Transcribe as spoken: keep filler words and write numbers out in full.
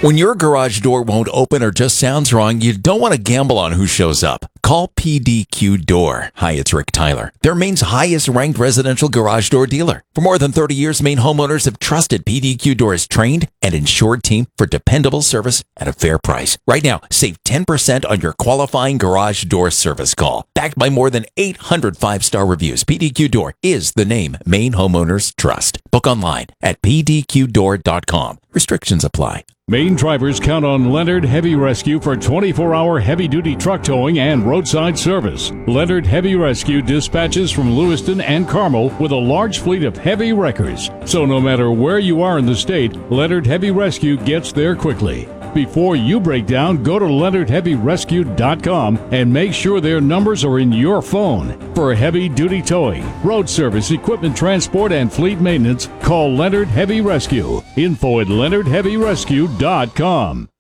When your garage door won't open or just sounds wrong, you don't want to gamble on who shows up. Call P D Q Door. Hi, it's Rick Tyler, their Maine's highest ranked residential garage door dealer. For more than thirty years, Maine homeowners have trusted P D Q Door's trained and insured team for dependable service at a fair price. Right now, save ten percent on your qualifying garage door service call. Backed by more than eight hundred five-star reviews, P D Q Door is the name Maine homeowners trust. Book online at P D Q door dot com. Restrictions apply. Maine drivers count on Leonard Heavy Rescue for twenty-four hour heavy-duty truck towing and roadside service. Leonard Heavy Rescue dispatches from Lewiston and Carmel with a large fleet of heavy wreckers. So no matter where you are in the state, Leonard Heavy Rescue gets there quickly. Before you break down, go to Leonard Heavy Rescue dot com and make sure their numbers are in your phone. For heavy-duty towing, road service, equipment transport, and fleet maintenance, call Leonard Heavy Rescue. Info at Leonard Heavy Rescue dot com.